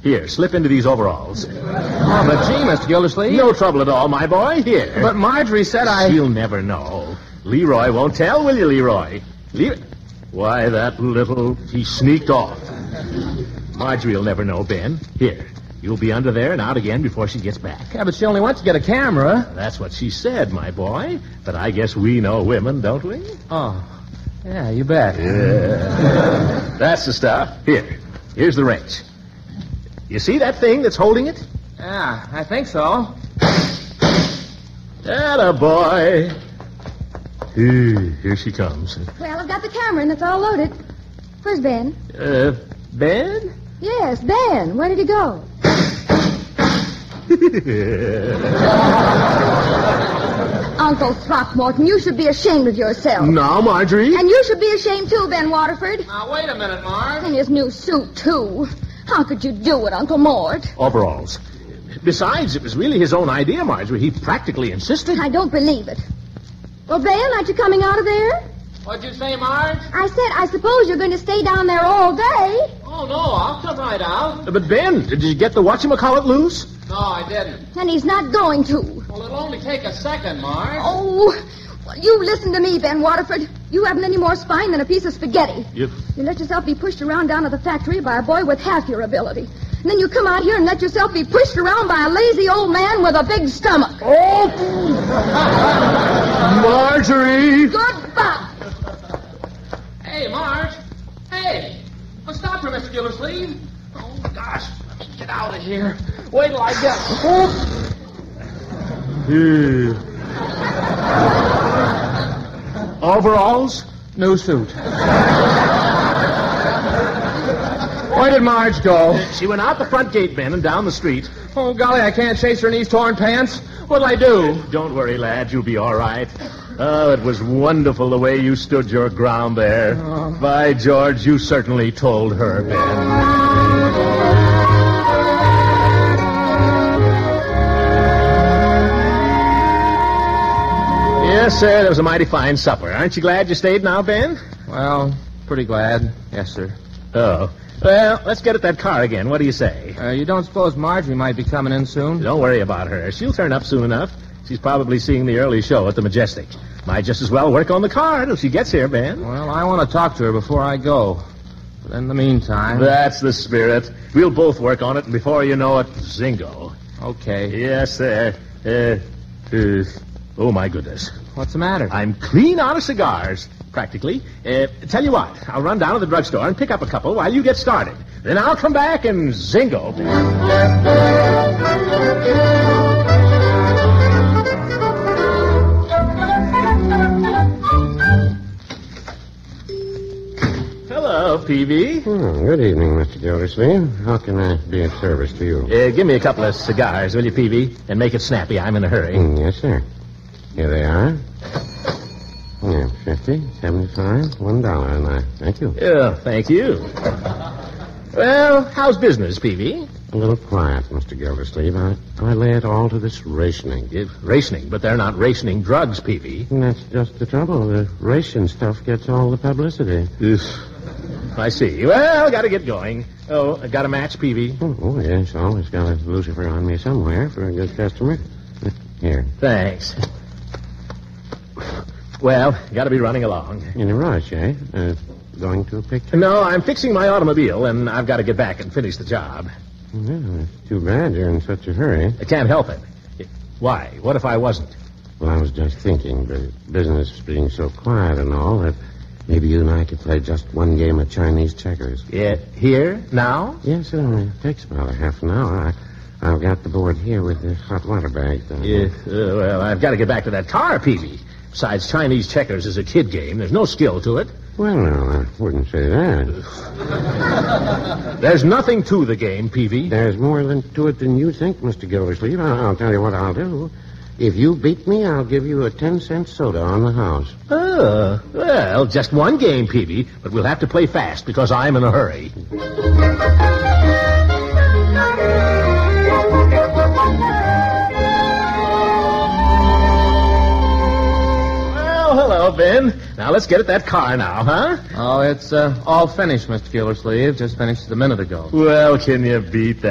Here, slip into these overalls. Oh, but gee, Mr. Gildersleeve. No trouble at all, my boy. Here. But Marjorie said She'll never know. Leroy won't tell, will you, Leroy? Why, that little... He sneaked off. Marjorie will never know, Ben. Here. You'll be under there and out again before she gets back. Yeah, but she only went to get a camera. That's what she said, my boy. But I guess we know women, don't we? Oh, yeah, you bet. Yeah. That's the stuff. Here's the wrench. You see that thing that's holding it? Yeah, I think so. Atta boy. Here she comes. Well, I've got the camera and it's all loaded. Where's Ben? Ben? Yes, Ben. Where did he go? Uncle Throckmorton, you should be ashamed of yourself. Now, Marjorie. And you should be ashamed, too, Ben Waterford. Now, wait a minute, Marge. And his new suit, too. How could you do it, Uncle Mort? Overalls. Besides, it was really his own idea, Marjorie. He practically insisted. I don't believe it. Well, Ben, aren't you coming out of there? What'd you say, Marge? I said, I suppose you're going to stay down there all day. Oh, no, I'll come right out. But, Ben, did you get the whatchamacallit loose? No, I didn't. And he's not going to. Well, it'll only take a second, Marge. Oh, well, you listen to me, Ben Waterford. You haven't any more spine than a piece of spaghetti. You let yourself be pushed around down to the factory by a boy with half your ability. And then you come out here and let yourself be pushed around by a lazy old man with a big stomach. Oh! Marjorie! Goodbye. Hey, Marge. Hey. Well, stop her, Mr. Gildersleeve. Oh, gosh. Let me get out of here. Wait till I get... Overalls? New suit. Where did Marge go? She went out the front gate, Ben, and down the street. Oh, golly, I can't chase her in these torn pants. What'll I do? Don't worry, lad. You'll be all right. Oh, it was wonderful the way you stood your ground there. Oh. By George, you certainly told her, Ben. Yes, sir, that was a mighty fine supper. Aren't you glad you stayed now, Ben? Well, pretty glad. Yes, sir. Oh. Well, let's get at that car again. What do you say? You don't suppose Marjorie might be coming in soon? Don't worry about her. She'll turn up soon enough. She's probably seeing the early show at the Majestic. Might just as well work on the car till she gets here, Ben. Well, I want to talk to her before I go. But in the meantime... That's the spirit. We'll both work on it, and before you know it, zingo. Okay. Yes, sir. Oh, my goodness. What's the matter? I'm clean out of cigars, practically. Tell you what, I'll run down to the drugstore and pick up a couple while you get started. Then I'll come back and zingo. Hello, Peavy. Good evening, Mr. Gildersleeve. How can I be of service to you? Give me a couple of cigars, will you, Peavy? And make it snappy. I'm in a hurry. Yes, sir. Here they are. Yeah, 50, 75, $1, and I thank you. Yeah, thank you. Well, how's business, Peavy? A little quiet, Mr. Gildersleeve. I lay it all to this rationing. Rationing, but they're not rationing drugs, Peavy. And that's just the trouble. The ration stuff gets all the publicity. I see. Well, got to get going. Oh, I got a match, Peavy. Oh, yes. Always got a Lucifer on me somewhere for a good customer. Here. Thanks. Well, got to be running along. In a rush, eh? Going to a picture? No, I'm fixing my automobile, and I've got to get back and finish the job. Well, it's too bad you're in such a hurry. I can't help it. Why? What if I wasn't? Well, I was just thinking, the business being so quiet and all, that maybe you and I could play just one game of Chinese checkers. Yeah, here? Now? Yes, it only takes about a half an hour. I've got the board here with the hot water bag. Yeah, well, I've got to get back to that car, Peavy. Besides, Chinese checkers is a kid game. There's no skill to it. Well, no, I wouldn't say that. There's nothing to the game, Peavy. There's more to it than you think, Mr. Gildersleeve. I'll tell you what I'll do. If you beat me, I'll give you a 10-cent soda on the house. Oh, well, just one game, Peavy, but we'll have to play fast because I'm in a hurry. Well, hello, Ben. Now, let's get at that car now, huh? Oh, it's all finished, Mr. Gildersleeve. Just finished it a minute ago. Well, can you beat that?